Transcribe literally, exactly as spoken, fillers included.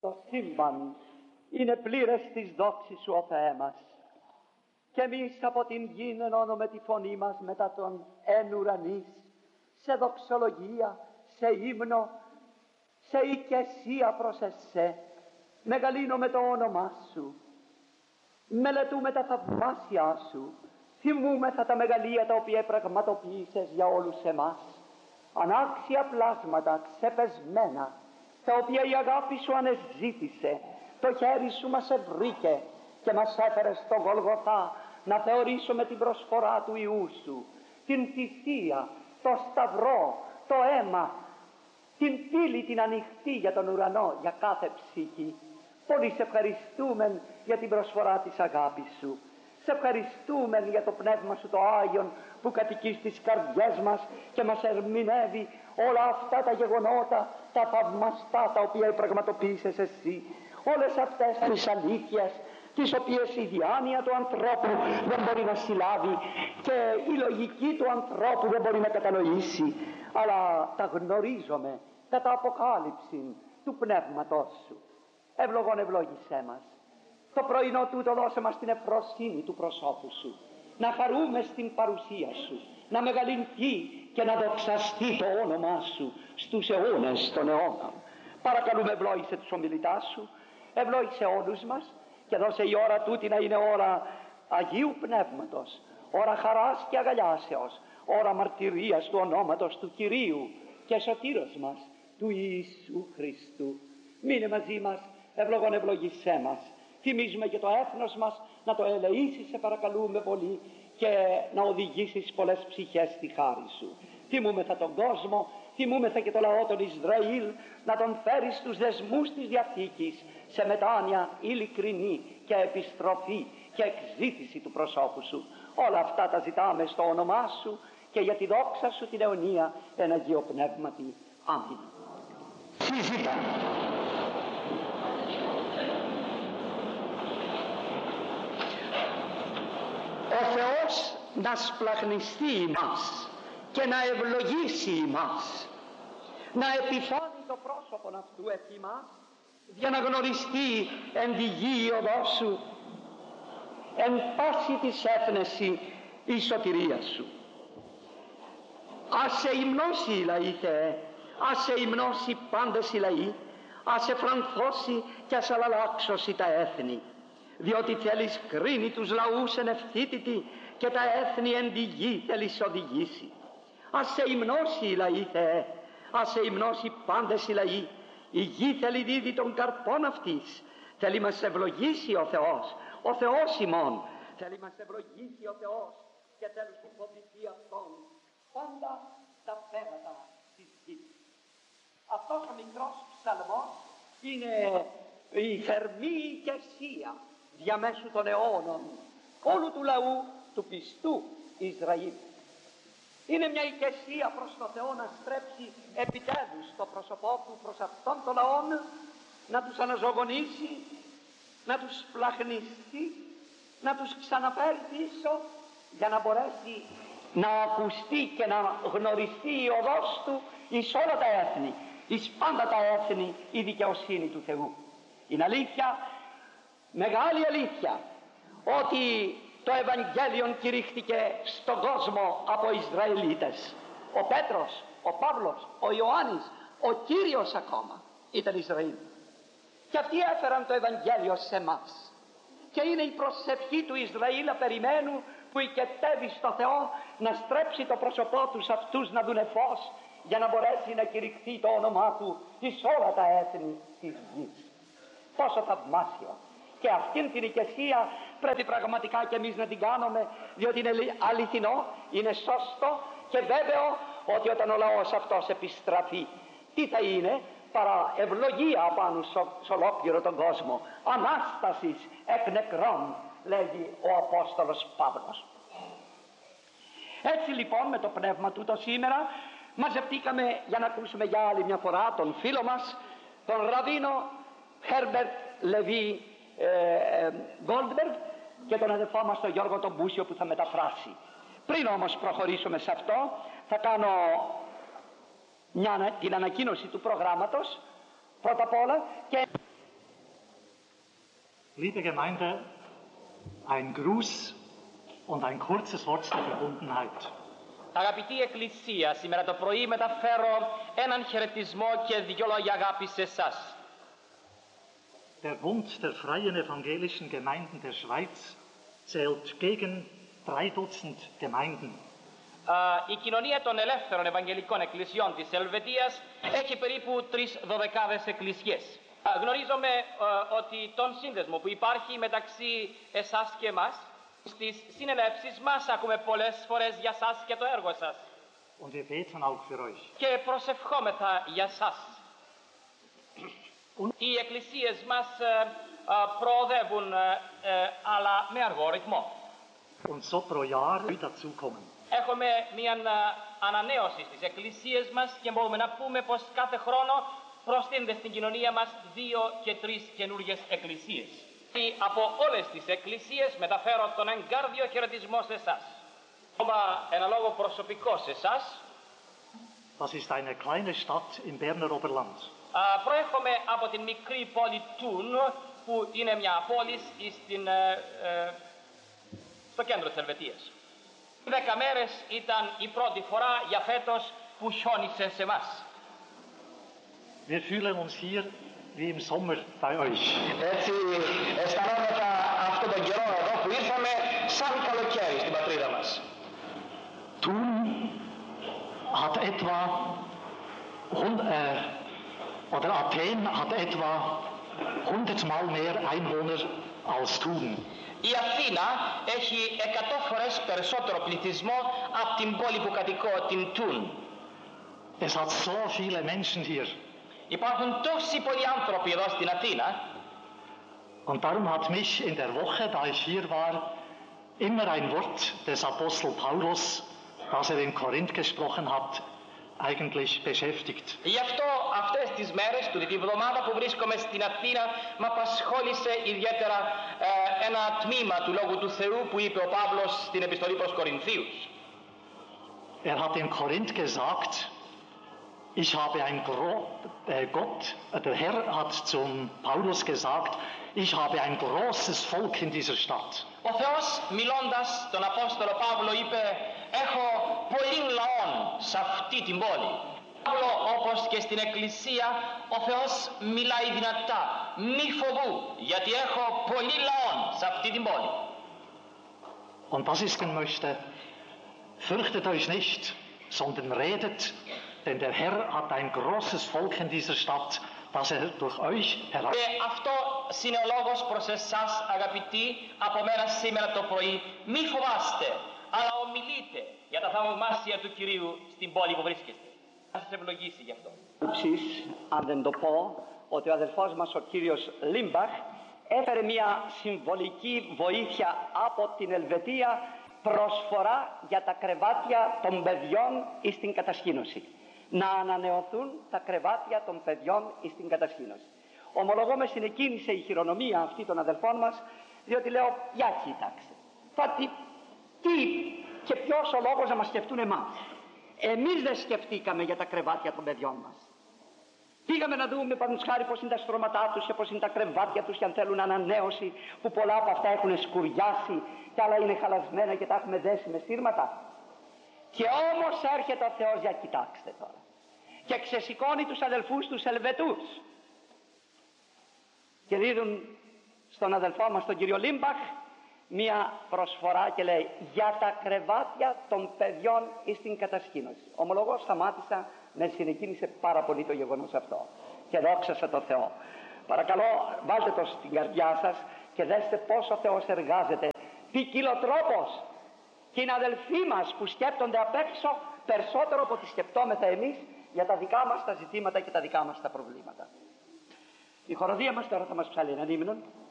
το σύμπαν είναι πλήρες της δόξης σου, ο Θεέ μας. Και εμείς από την γη ενώνουμε τη φωνή μας μετά τον εν ουρανής, σε δοξολογία, σε ύμνο, σε οικεσία προς εσέ. Μεγαλύνουμε το όνομά σου, μελετούμε τα θαυμάσια σου, θυμούμεθα τα μεγαλεία τα οποία πραγματοποίησες για όλους εμάς, ανάξια πλάσματα ξεπεσμένα, τα οποία η αγάπη σου ανεζήτησε, το χέρι σου μας ευρήκε και μας έφερε στο Γολγοθά να θεωρήσουμε την προσφορά του Υιού σου, την θυσία, το σταυρό, το αίμα, την πύλη την ανοιχτή για τον ουρανό, για κάθε ψυχή. Πολύ σε ευχαριστούμε για την προσφορά της αγάπης σου. Σε ευχαριστούμε για το Πνεύμα σου το Άγιον που κατοικεί στις καρδιές μας και μας ερμηνεύει όλα αυτά τα γεγονότα, τα θαυμαστά τα οποία πραγματοποίησες εσύ. Όλες αυτές τις αλήθειες τις οποίες η διάνοια του ανθρώπου δεν μπορεί να συλλάβει και η λογική του ανθρώπου δεν μπορεί να κατανοήσει, αλλά τα γνωρίζομαι κατά αποκάλυψη του Πνεύματός σου. Ευλογών ευλόγησέ μας. Το πρωινό τούτο δώσε μας την ευφροσύνη του προσώπου σου, να χαρούμε στην παρουσία σου, να μεγαλυνθεί και να δοξαστεί το όνομά σου στους αιώνες των αιώνων. Παρακαλούμε, ευλόγησε τους ομιλητάς σου, ευλόγησε όλους μας και δώσε η ώρα τούτη να είναι ώρα Αγίου Πνεύματος, ώρα χαράς και αγκαλιάσεως, ώρα μαρτυρίας του ονόματος του Κυρίου και σωτήρος μας, του Ιησού Χριστού. Μείνε μαζί μας, ευλογών ευλογησέ μας. Θυμίζουμε και το έθνος μας, να το ελεήσεις σε παρακαλούμε πολύ και να οδηγήσεις πολλές ψυχές στη χάρη σου. Θυμούμεθα τον κόσμο, θυμούμεθα και το λαό των Ισραήλ, να τον φέρεις στους δεσμούς της Διαθήκης σε μετάνοια ειλικρινή και επιστροφή και εκζήτηση του προσώπου σου. Όλα αυτά τα ζητάμε στο όνομά σου και για τη δόξα σου την αιωνία εν Αγίο Πνεύματι. Αμήν. Συζήτα. Ο Θεός να σπλαχνιστεί ημάς και να ευλογήσει ημάς, να επιφάνει το πρόσωπον αυτού επί μας, για να γνωριστεί εν τη γη η οδός σου, εν πάση της έθνεση η σωτηρία σου. Ας σε υμνώσει η λαή, Θεέ, ας σε υμνώσει πάντες οι λαοί, ας σε φρανθώσει και ας αλλάξωση τα έθνη, διότι θέλεις κρίνει τους λαούς εν ευθύτητη και τα έθνη εν τη γη θέλεις οδηγήσει. Ας σε υμνώσει η λαή, Θεέ, ας σε υμνώσει πάντες οι λαοί. Η γη θέλει δίδει των καρπών αυτής, θέλει μας ευλογήσει ο Θεός, ο Θεός ημών, θέλει μας ευλογήσει ο Θεός και θέλει υποδηθεί αυτόν πάντα τα πέρατα της γης. Αυτός ο μικρός ψαλμός είναι η θερμή οικεσία διαμέσου των αιώνων όλου του λαού του πιστού Ισραήλ. Είναι μια οικεσία προς το Θεό να στρέψει επιτέλους το πρόσωπό του προς αυτόν τον λαό, να τους αναζωογονήσει, να τους πλαχνίσει, να τους ξαναφέρει πίσω για να μπορέσει να ακουστεί και να γνωριστεί η οδός του εις όλα τα έθνη, εις πάντα τα έθνη η δικαιοσύνη του Θεού. Είναι αλήθεια, μεγάλη αλήθεια, ότι το Ευαγγέλιο κηρύχθηκε στον κόσμο από Ισραηλίτες. Ο Πέτρος, ο Παύλος, ο Ιωάννης, ο Κύριος ακόμα ήταν Ισραήλ. Και αυτοί έφεραν το Ευαγγέλιο σε εμάς. Και είναι η προσευχή του Ισραήλ απεριμένου που οικετεύει στο Θεό να στρέψει το πρόσωπό τους αυτούς να δουνε φως, για να μπορέσει να κηρυχθεί το όνομά του εις όλα τα έθνη της γης. Πόσο θαυμάσιο! Και αυτήν την οικεσία πρέπει πραγματικά και εμείς να την κάνουμε, διότι είναι αληθινό, είναι σωστό και βέβαιο ότι όταν ο λαός αυτός επιστραφεί, τι θα είναι παρά ευλογία απάνω σε ολόκληρο τον κόσμο, ανάστασης εκ νεκρών, λέγει ο Απόστολος Παύλος. Έτσι λοιπόν με το πνεύμα τούτο σήμερα μαζευτήκαμε για να ακούσουμε για άλλη μια φορά τον φίλο μας, τον Ραβίνο Herbert Levi Goldberg και τον αδελφό μας τον Γιώργο τον Μπούσιο που θα μεταφράσει. Πριν όμως προχωρήσουμε σε αυτό, θα κάνω μια, την ανακοίνωση του προγράμματος πρώτα απ' όλα και Liebe Gemeinde, ein Gruß und ein kurzes Wort der Verbundenheit. Αγαπητή Εκκλησία, σήμερα το πρωί μεταφέρω έναν χαιρετισμό και δυο λόγια αγάπης σε εσάς. Der Bund der Freien Evangelischen Gemeinden der Schweiz zählt gegen drei Dutzend Gemeinden. Η κοινωνία των ελεύθερων Ευαγγελικών Εκκλησιών της Ελβετίας έχει περίπου τρεις δωδεκάδες εκκλησίες. Γνωρίζομαι ότι τον σύνδεσμο που υπάρχει μεταξύ εσάς και εμάς, στις συνελεύσεις μας ακούμε πολλές φορές για σας και το έργο σας. Und wir beten auch für euch. Και προσευχόμεθα για σας. Οι εκκλησίες μας προοδεύουν, αλλά με αργό ρυθμό. Und so pro Jahr dazukommen. Έχουμε μια ανανέωση στις εκκλησίες μας και μπορούμε να πούμε πως κάθε χρόνο προστείνεται στην κοινωνία μας δύο και τρεις καινούργιες εκκλησίες. Από όλες τις εκκλησίες μεταφέρω τον εγκάρδιο χαιρετισμό σε εσάς. Ακόμα ένα λόγο προσωπικό σε εσάς. Das ist eine kleine Stadt im Berner Oberland. Προέρχομαι από την μικρή πόλη Τούν, που είναι μια πόλη στην, ε, ε, στο κέντρο της Ελβετίας. Δέκα μέρες ήταν η πρώτη φορά για φέτος που χιόνισε σε εμάς. Wir fühlen uns hier wie im Sommer bei euch. Έτσι αισθανόμεθα αυτόν τον καιρό εδώ που ήρθαμε σαν καλοκαίρι στην πατρίδα μας. Thun hat etwa, äh, oder Athen hat etwa hundertmal mehr Einwohner als Thun. Η Αθήνα έχει εκατό φορές περισσότερο πληθυσμό από την πόλη που κατοικώ, την Τούν. Es hat so viele Menschen hier. Υπάρχουν τόσοι πολλοί άνθρωποι εδώ στην Αθήνα. Und darum hat mich in der Woche, da ich hier war, immer ein Wort des Apostel Paulus, das er in Korinth gesprochen hat, eigentlich beschäftigt. Γι' αυτό αυτές τις μέρες, του τη βδομάδα που βρίσκομαι στην Αθήνα, με απασχόλησε ιδιαίτερα ε, ένα τμήμα του Λόγου του Θεού που είπε ο Παύλος στην επιστολή προς Κορινθίους. Er hat in Korinth gesagt, ich habe ein Gro äh, Gott, der Herr hat zum Paulus gesagt, ich habe ein großes Volk in dieser Stadt. Ο Θεός μιλώντας τον Απόστολο Παύλο είπε, έχω πολλήν λαών σε αυτή την πόλη. Παύλο, όπως και στην Εκκλησία, ο Θεός μιλάει δυνατά, μη φοβού, γιατί έχω πολλή λαών σε αυτή την πόλη. Und was ich denn möchte, fürchtet euch nicht, sondern redet, denn der Herr hat ein großes Volk in dieser Stadt, das er durch euch heraus... Και αυτό είναι ο λόγος προς εσάς, αγαπητοί, από μένα σήμερα το πρωί. Μη φοβάστε, αλλά ομιλείτε για τα θαυμάσια του Κυρίου στην πόλη που βρίσκεστε. Να σας ευλογήσει γι' αυτό. Ψης, αν δεν το πω, ότι ο αδελφός μας ο κύριος Λίμπαχ έφερε μια συμβολική βοήθεια από την Ελβετία, προσφορά για τα κρεβάτια των παιδιών εις την κατασκήνωση. Να ανανεωθούν τα κρεβάτια των παιδιών εις την κατασκήνωση. Ομολογώ με συνεκίνησε η χειρονομία αυτή των αδελφών μας, διότι λέω, για κοίταξε. Φάτι, τι και ποιος ο λόγος να μας σκεφτούν εμάς. Εμείς δεν σκεφτήκαμε για τα κρεβάτια των παιδιών μας. Πήγαμε να δούμε παραδείγματος χάρη πώς είναι τα στρώματά τους και πώς είναι τα κρεβάτια τους και αν θέλουν ανανέωση, που πολλά από αυτά έχουν σκουριάσει και άλλα είναι χαλασμένα και τα έχουμε δέσει με σύρματα. Και όμως έρχεται ο Θεός, για κοιτάξτε τώρα, και ξεσηκώνει τους αδελφούς τους Ελβετούς και δίδουν στον αδελφό μας τον κύριο Λίμπαχ μία προσφορά και λέει, για τα κρεβάτια των παιδιών εις την κατασκήνωση. Ομολογώ σταμάτησα, με συνεκίνησε πάρα πολύ το γεγονός αυτό και δόξασα το Θεό. Παρακαλώ, βάλτε το στην καρδιά σας και δέστε πώς ο Θεός εργάζεται ποικιλοτρόπως. Και είναι αδελφοί μας που σκέπτονται απ' έξω περισσότερο από ό,τι σκεπτόμεθα εμείς για τα δικά μας τα ζητήματα και τα δικά μας τα προβλήματα. Η χοροδία μας τώρα θα μας ψάλει έναν ύμνο.